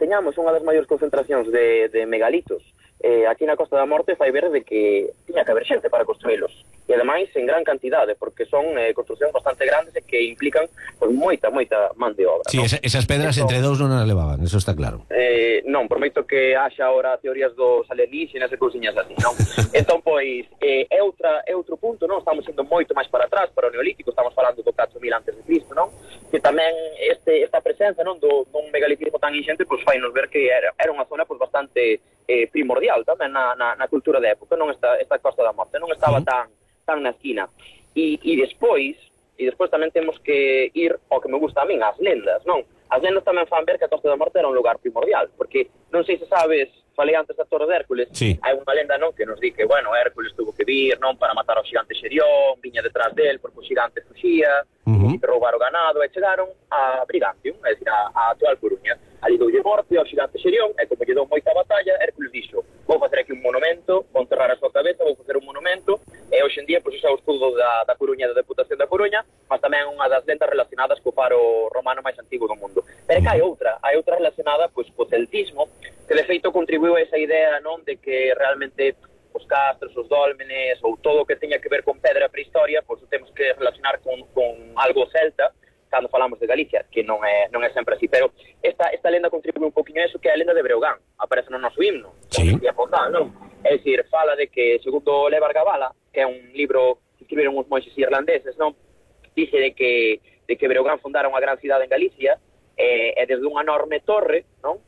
teñamos unha das maiores concentracións de megalitos aquí na Costa da Morte fai ver de que tiña que haber xente para construílos, e ademais en gran cantidade, porque son construcións bastante grandes e que implican pues, moita man de obra. Sí, ¿no? Esas pedras entre dous non as levaban, eso está claro. Non, prometo que haxa ahora teorías dos alienígenas e cousiñas así, non? Entón, pois, é outro punto, non? Estamos indo moito máis para atrás, para o Neolítico, estamos falando do 4000 antes de Cristo, non? Que tamén esta presenza, non, dun megalitismo tan inxente, pois fai nos ver que era unha zona pois bastante primordial tamén na cultura da época, non esta Costa da Morte, non estaba tan na esquina. E despois tamén temos que ir ao que me gusta a min, as lendas, non? As lendas tamén fan ver que a Costa da Morte era un lugar primordial, porque non sei se sabes, falei antes da Torre de Hércules, sí. Hai unha lenda, non, que nos di que, bueno, Hércules tuvo que vir, non, para matar ao xigante Xerión, viña detrás del, porque o xigante fuxía, e roubar o ganado, e chegaron a Brigantium, é dicir, a actual Coruña. Ali doulle morte ao xigante Xerión, e como lle dou moita batalla, Hércules dixo, vou facer aquí un monumento, vou enterrar a súa cabeza, vou facer un monumento, e hoxe en día, pois, é o escudo da Coruña, da Deputación da Coruña, mas tamén unha das lendas relacionadas co faro romano máis antigo do mundo. Pero que hai outra relacionada, pois, co celtismo, que de feito contribuiu a esa idea, non, de que realmente os castros, os dólmenes, ou todo o que teña que ver con pedra prehistoria, pois o temos que relacionar con algo celta, cando falamos de Galicia, que non é sempre así, pero esta lenda contribui un poquinho a eso, que é a lenda de Breogán, aparece no noso himno, sí. Non? É dicir, fala de que, segundo Levar Gabala, que é un libro que escribiron uns monxes irlandeses, non? Dice de que Breogán fundara unha gran cidade en Galicia, e desde unha enorme torre, non?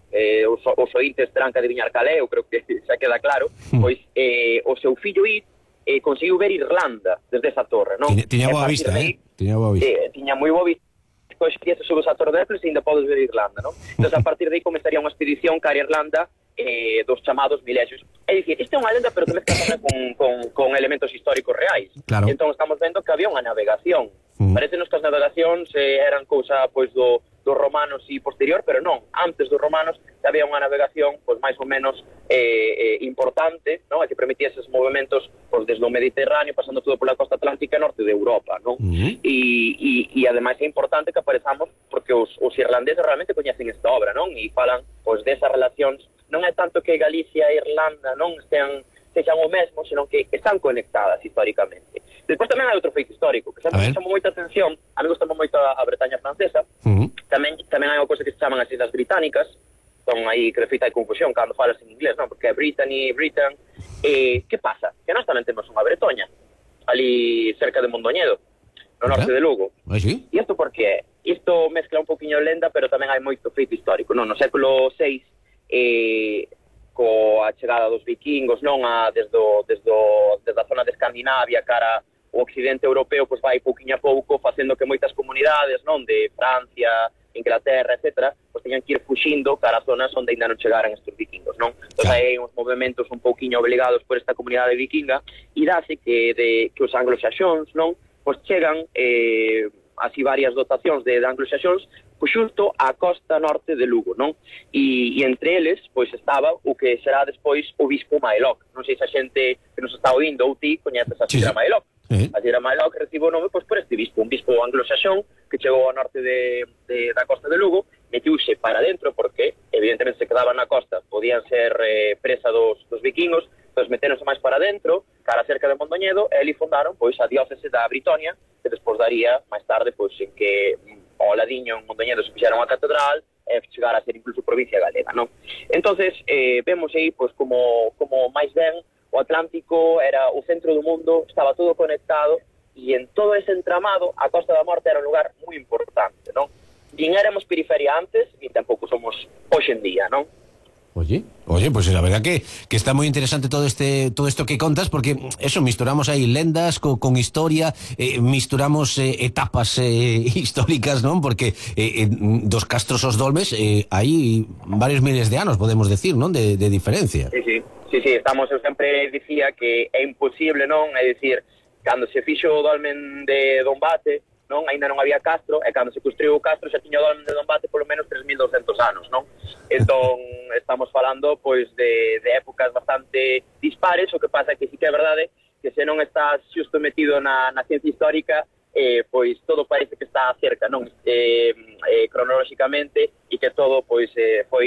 Os ointes terán que adiviñar cal é, eu creo que xa queda claro, pois o seu fillo conseguiu ver Irlanda desde esa torre, non? Tiña boa vista, Tiña boa vista. Tiña moi boa vista. Pois que subes a Torre de Hércules e ainda podes ver Irlanda, non? Entón, a partir de aí comenzaría unha expedición cara a Irlanda dos chamados Milesios. É dicir, isto é unha lenda, pero tamén está con elementos históricos reais. Claro. Entón, estamos vendo que había unha navegación. Parecenos que as navegacións eran cousa, pois, dos romanos e posterior, pero non. Antes dos romanos había unha navegación, pois, máis ou menos importante, non? Que permitía eses movimentos, pois, desde o Mediterráneo, pasando todo pola costa atlántica e norte de Europa, non? E ademais é importante que aparezamos porque os irlandeses realmente coñecen esta obra, non? E falan, pois, desas relacións. Non é tanto que Galicia e Irlanda non sexan o mesmo, senón que están conectadas históricamente. Despois tamén hai outro feito histórico, que sempre me chamou moita atención, a mí gustame moito a Bretaña francesa, tamén hai unha cosa que se chaman as Islas Británicas, son aí que de feito hai confusión cando falas en inglés, non? Porque é Brittany, Britain, que pasa? Que nós tamén temos unha Bretoña, ali cerca de Mondoñedo, no norte de Lugo. ¿Sí? E isto por que é? Isto mezcla un poquinho lenda, pero tamén hai moito feito histórico, non? No século VI, coa chegada dos vikingos, non, desde a zona de Escandinavia cara o occidente europeo, pois vai pouquinho a pouco facendo que moitas comunidades, non, de Francia, Inglaterra, etcétera, pois teñan que ir fuxindo cara a zonas onde ainda non chegaran estes vikingos, non? Entón hai uns movimentos un pouquinho obligados por esta comunidade vikinga e dáse que os anglosaxóns, non, pois chegan así varias dotacións de anglosaxóns pois xusto á costa norte de Lugo, non? E entre eles, pois estaba o que será despois o bispo Maelok. Non sei se a xente que nos está oindo ou ti coñeces a Sidra Maelok. A Sidra Maelok recibo o nome pois por este bispo, un bispo anglosaxón que chegou ao norte da costa de Lugo, metiuse para dentro porque evidentemente se quedaban na costa, podían ser presa dos vikingos, pois meteronse máis para dentro, cara cerca de Mondoñedo, e ali fundaron pois a diócese da Britonia, que despois daría máis tarde pois en que ao ladiño en Mondoñedo se fixeron a catedral e chegar a ser incluso provincia galega, non? Entonces, vemos aí pois como máis ben o Atlántico era o centro do mundo, estaba todo conectado e en todo ese entramado a Costa da Morte era un lugar moi importante, non? Nin éramos periferia antes, nin tampouco somos hoxe en día, non? Oye, pues la verdad que está muy interesante todo esto que contas, porque eso, misturamos ahí lendas con historia, misturamos etapas históricas, ¿no? Porque dos castros os dolmes hai varios miles de anos, podemos decir, ¿no? De diferencia. Sí, estamos, eu sempre dicía que é imposible, non? É dicir, cando se fixo o dolmen de Dombate, non? Ainda non había castro, e cando se construiu o castro xa tiña o dolmen de Dombate polo menos 3.200 anos, non? Entón, estamos falando, pois, de épocas bastante dispares, o que pasa que sí que é verdade que se non estás xusto metido na ciencia histórica, pois todo parece que está cerca, non? Cronolóxicamente, e que todo, pois, foi